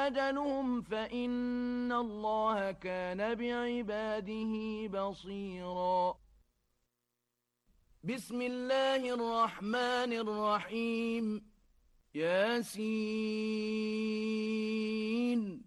أجلهم فإن الله كان بعباده بصيرا. بسم الله الرحمن الرحيم. ياسين